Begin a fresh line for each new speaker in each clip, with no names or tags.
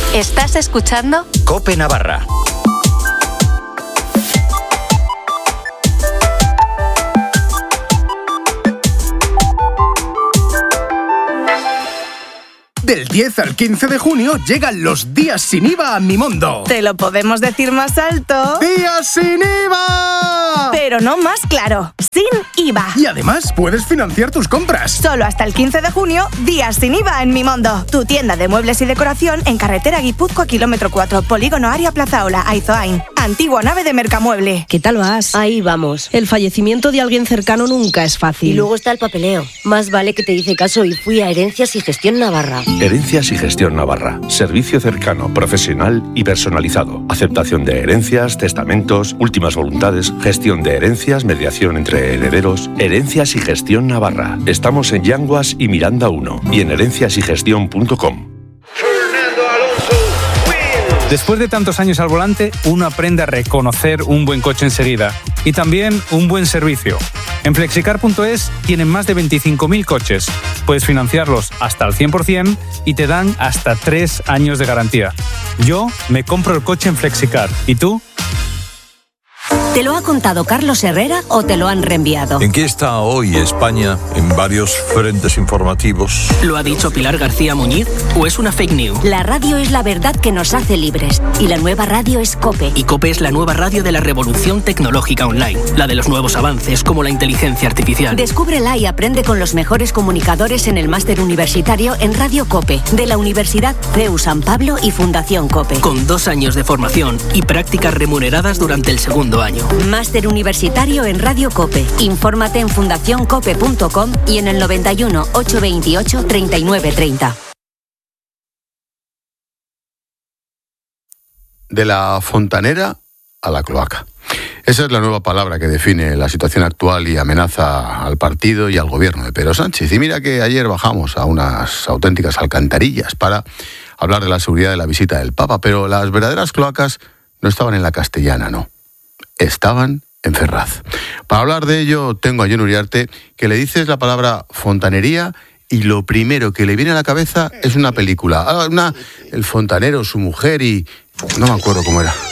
¿Estás escuchando?
COPE Navarra.
Del 10 al 15 de junio llegan los días sin IVA a Mimondo.
¿Te lo podemos decir más alto?
¡Días sin IVA!
Pero no más claro, sin IVA.
Y además puedes financiar tus compras.
Solo hasta el 15 de junio, días sin IVA en Mimondo. Tu tienda de muebles y decoración en carretera Guipúzcoa, kilómetro 4, Polígono Aria Plazaola, Aizoain. Antigua nave de Mercamueble.
¿Qué tal vas?
Ahí vamos.
El fallecimiento de alguien cercano nunca es fácil.
Y luego está el papeleo. Más vale que te hice caso y fui a Herencias y Gestión Navarra.
Herencias y Gestión Navarra. Servicio cercano, profesional y personalizado. Aceptación de herencias, testamentos, últimas voluntades, gestión de herencias, mediación entre herederos. Herencias y Gestión Navarra. Estamos en Yanguas y Miranda 1 y en herenciasygestión.com.
Después de tantos años al volante, uno aprende a reconocer un buen coche enseguida y también un buen servicio. En Flexicar.es tienen más de 25.000 coches. Puedes financiarlos hasta el 100% y te dan hasta 3 años de garantía. Yo me compro el coche en Flexicar. ¿Y tú?
¿Te lo ha contado Carlos Herrera o te lo han reenviado?
¿En qué está hoy España en varios frentes informativos?
¿Lo ha dicho Pilar García Muñiz o es una fake news?
La radio es la verdad que nos hace libres y la nueva radio es COPE.
Y COPE es la nueva radio de la revolución tecnológica online, la de los nuevos avances como la inteligencia artificial.
Descúbrela y aprende con los mejores comunicadores en el máster universitario en Radio COPE de la Universidad CEU San Pablo y Fundación COPE.
Con 2 años de formación y prácticas remuneradas durante el segundo año.
Máster universitario en Radio COPE. Infórmate en fundacioncope.com y en el 91 828 3930.
De la fontanera a la cloaca. Esa es la nueva palabra que define la situación actual y amenaza al partido y al gobierno de Pedro Sánchez. Y mira que ayer bajamos a unas auténticas alcantarillas para hablar de la seguridad de la visita del Papa, pero las verdaderas cloacas no estaban en la Castellana, no. Estaban en Ferraz. Para hablar de ello tengo a Jon Uriarte, que le dices la palabra fontanería y lo primero que le viene a la cabeza es una película. El fontanero, su mujer y... no me acuerdo cómo era.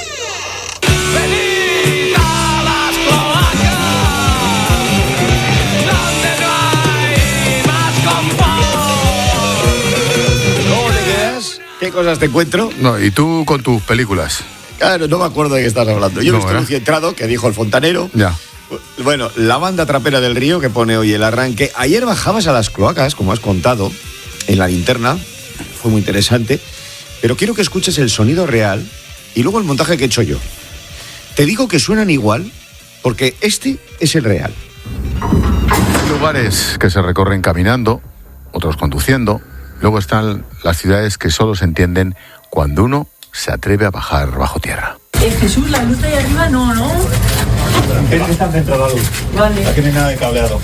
¿Cómo te quedas? ¿Qué cosas te encuentro?
No, y tú con tus películas.
Claro, no me acuerdo de qué estás hablando. Yo no, estoy centrado, que dijo el fontanero.
Ya.
Bueno, la banda trapera del Río, que pone hoy el arranque. Ayer bajabas a las cloacas, como has contado, en la linterna. Fue muy interesante. Pero quiero que escuches el sonido real y luego el montaje que he hecho yo. Te digo que suenan igual porque este es el real.
Hay lugares que se recorren caminando, otros conduciendo. Luego están las ciudades que solo se entienden cuando uno se atreve a bajar bajo tierra.
Jesús, la luz de ahí arriba no.
Tiene que estar dentro de la luz.
Vale.
Aquí no hay nada de cableado.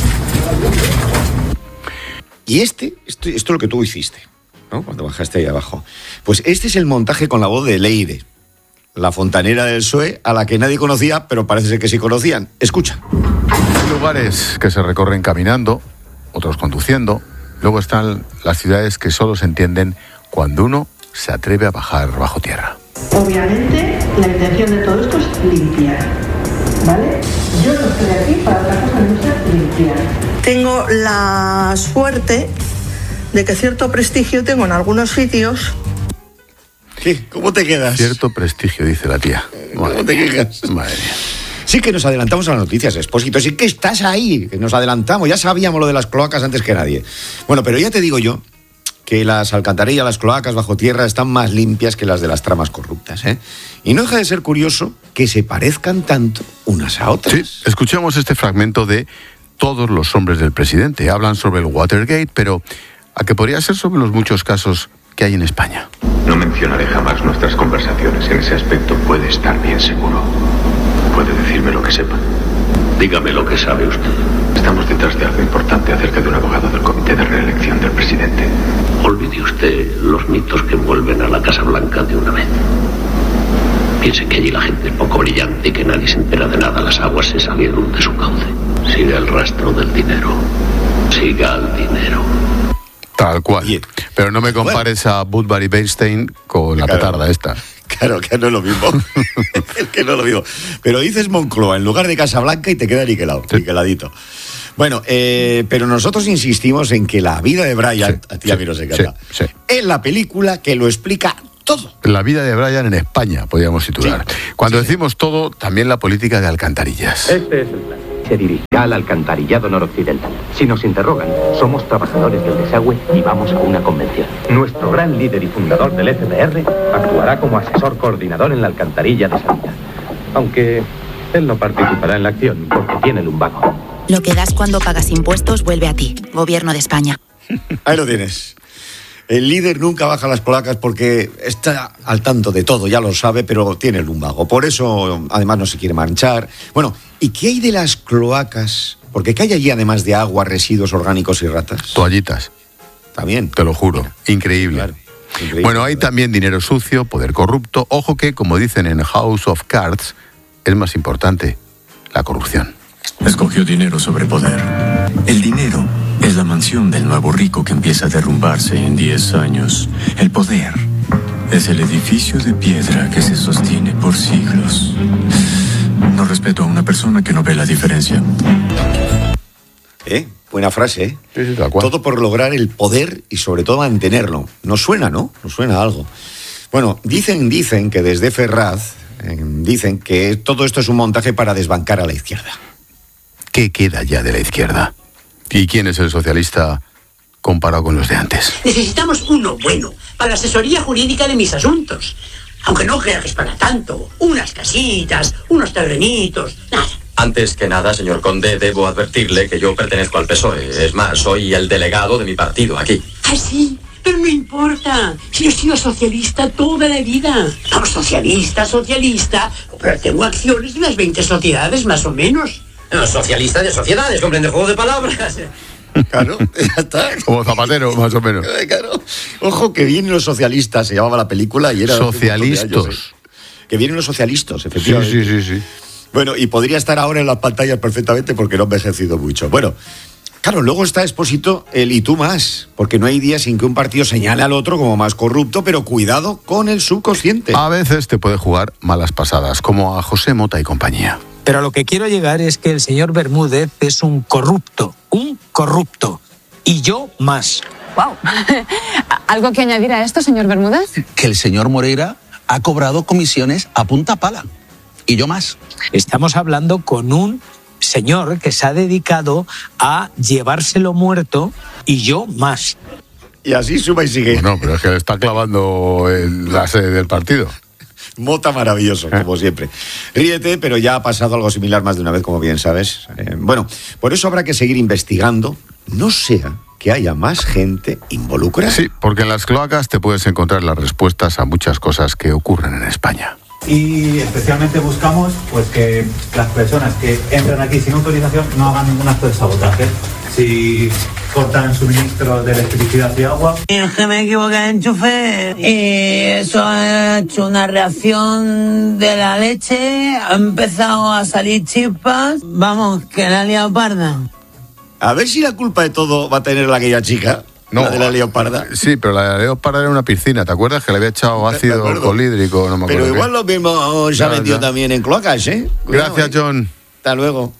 Y esto es lo que tú hiciste, ¿no? Cuando bajaste ahí abajo. Pues este es el montaje con la voz de Leire, la fontanera del PSOE, a la que nadie conocía, pero parece ser que sí conocían. Escucha.
Hay lugares que se recorren caminando, otros conduciendo. Luego están las ciudades que solo se entienden cuando uno se atreve a bajar bajo tierra.
Obviamente, la intención de todo esto es limpiar, ¿vale? Yo no estoy aquí para otra cosa que no sea limpiar. Tengo la suerte de que cierto prestigio tengo en algunos sitios.
¿Qué? ¿Cómo te quedas?
Cierto prestigio, dice la tía.
¿Cómo te quejas?
Madre mía.
Sí que nos adelantamos a las noticias, Expósito. Sí que estás ahí, que nos adelantamos. Ya sabíamos lo de las cloacas antes que nadie. Bueno, pero ya te digo yo que las alcantarillas, las cloacas bajo tierra están más limpias que las de las tramas corruptas, ¿eh? Y no deja de ser curioso que se parezcan tanto unas a otras.
Sí, escuchamos este fragmento de Todos los hombres del presidente. Hablan sobre el Watergate, pero ¿a qué podría ser sobre los muchos casos que hay en España?
No mencionaré jamás nuestras conversaciones. En ese aspecto puede estar bien seguro. Puede decirme lo que sepa.
Dígame lo que sabe usted.
Estamos detrás de algo importante acerca de un abogado del comité de reelección del presidente.
Olvide usted los mitos que envuelven a la Casa Blanca de una vez. Piense que allí la gente es poco brillante y que nadie se entera de nada. Las aguas se salieron de su cauce. Siga el rastro del dinero. Siga al dinero.
Tal cual. Oye, pero no me compares a Woodbury Bernstein con la petarda esta.
Claro, que no es lo mismo. Que no es lo mismo. Pero dices Moncloa en lugar de Casablanca y te queda niqueladito. Bueno, pero nosotros insistimos en que la vida de Brian, a ti a mí nos encanta, es la película que lo explica todo.
La vida de Brian en España, podríamos titular. Cuando decimos todo, también la política de alcantarillas.
Este es el plan. Se dirigirá al alcantarillado noroccidental. Si nos interrogan, somos trabajadores del desagüe y vamos a una convención. Nuestro gran líder y fundador del FDR actuará como asesor coordinador en la alcantarilla de salida. Aunque él no participará en la acción porque tiene lumbago.
Lo que das cuando pagas impuestos vuelve a ti, Gobierno de España.
Ahí lo tienes. El líder nunca baja las placas porque está al tanto de todo, ya lo sabe, pero tiene el lumbago. Por eso, además, no se quiere manchar. Bueno, ¿y qué hay de las cloacas? Porque ¿qué hay allí además de agua, residuos orgánicos y ratas?
Toallitas.
También.
Te lo juro. Increíble. Claro. Increíble. Bueno, hay también dinero sucio, poder corrupto. Ojo que, como dicen en House of Cards, es más importante la corrupción.
Escogió dinero sobre poder. El dinero es la mansión del nuevo rico que empieza a derrumbarse en 10 años. El poder es el edificio de piedra que se sostiene por siglos. No respeto a una persona que no ve la diferencia.
Buena frase, ¿eh? Sí, todo por lograr el poder y sobre todo mantenerlo. Nos suena, ¿no? Nos suena a algo. Bueno, dicen que desde Ferraz dicen que todo esto es un montaje para desbancar a la izquierda.
¿Qué queda ya de la izquierda? ¿Y quién es el socialista comparado con los de antes?
Necesitamos uno bueno para la asesoría jurídica de mis asuntos. Aunque no crea que es para tanto. Unas casitas, unos terrenitos, nada.
Antes que nada, señor conde, debo advertirle que yo pertenezco al PSOE. Es más, soy el delegado de mi partido aquí.
¿Ah, sí? Pero no importa. Si yo he sido socialista toda la vida. No, socialista, pero tengo acciones de unas 20 sociedades, más o menos.
No, socialista de sociedades, comprende juego de palabras.
Claro, ya está.
Como Zapatero, más o menos.
Claro. Ojo, que vienen los socialistas, se llamaba la película y era...
Socialistas.
Que vienen los socialistas, efectivamente.
Sí.
Bueno, y podría estar ahora en las pantallas perfectamente porque no ha envejecido mucho. Bueno, claro, luego está Expósito el y tú más, porque no hay día sin que un partido señale al otro como más corrupto, pero cuidado con el subconsciente.
A veces te puede jugar malas pasadas, como a José Mota y compañía.
Pero a lo que quiero llegar es que el señor Bermúdez es un corrupto. Y yo más.
¡Wow! ¿Algo que añadir a esto, señor Bermúdez?
Que el señor Moreira ha cobrado comisiones a punta pala. Y yo más.
Estamos hablando con un señor que se ha dedicado a llevárselo muerto y yo más.
Y así suma y sigue.
Bueno, pero es que le está clavando la sede del partido.
Mota maravilloso, como siempre. Ríete, pero ya ha pasado algo similar más de una vez, como bien sabes. Bueno, por eso habrá que seguir investigando, no sea que haya más gente involucrada.
Sí, porque en las cloacas te puedes encontrar las respuestas a muchas cosas que ocurren en España.
Y especialmente buscamos pues que las personas que entran aquí sin autorización no hagan ningún acto de sabotaje. Si cortan suministro de electricidad y agua.
Es que me equivoqué de enchufe y eso ha hecho una reacción de la leche, ha empezado a salir chispas, vamos, que la ha liado parda.
A ver si la culpa de todo va a tener aquella chica. No, la de la leoparda.
Sí, pero la de la leoparda era una piscina, ¿te acuerdas? Que le había echado ácido clorhídrico, no me acuerdo.
Pero igual lo mismo se ha metido también en cloacas, ¿eh?
Cuidado, gracias, John.
Hasta luego.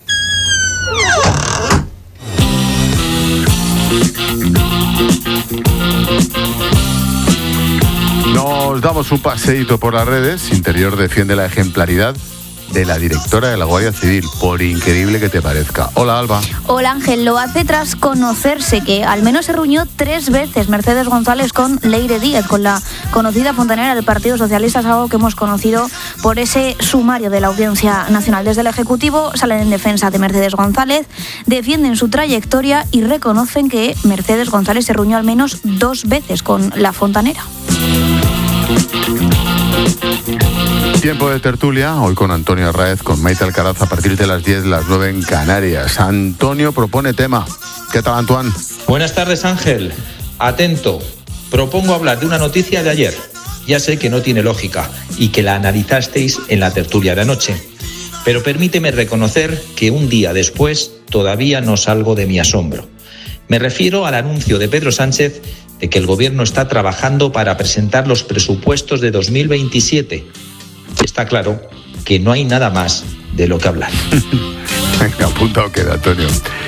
Nos damos un paseíto por las redes. Interior defiende la ejemplaridad de la directora de la Guardia Civil, por increíble que te parezca. Hola, Alba.
Hola, Ángel. Lo hace tras conocerse que al menos se reunió 3 veces Mercedes González con Leire Díez, con la conocida fontanera del Partido Socialista. Es algo que hemos conocido por ese sumario de la Audiencia Nacional. Desde el Ejecutivo salen en defensa de Mercedes González, defienden su trayectoria y reconocen que Mercedes González se reunió al menos 2 veces con la fontanera.
Tiempo de tertulia, hoy con Antonio Arraez, con Maite Alcaraz a partir de las 10, las 9 en Canarias. Antonio propone tema. ¿Qué tal, Antoine?
Buenas tardes, Ángel. Atento. Propongo hablar de una noticia de ayer. Ya sé que no tiene lógica y que la analizasteis en la tertulia de anoche. Pero permíteme reconocer que un día después todavía no salgo de mi asombro. Me refiero al anuncio de Pedro Sánchez de que el Gobierno está trabajando para presentar los presupuestos de 2027. Está claro que no hay nada más de lo que hablar.
Venga, apuntado queda, Antonio.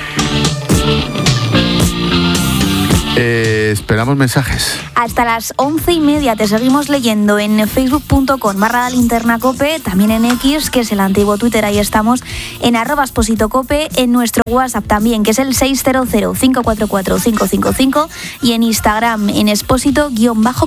Esperamos mensajes.
Hasta las 11:30 te seguimos leyendo en facebook.com/linternacope, también en X, que es el antiguo Twitter, ahí estamos, en @expositocope, en nuestro WhatsApp también, que es el 600-544-555, y en Instagram en expósito_cope.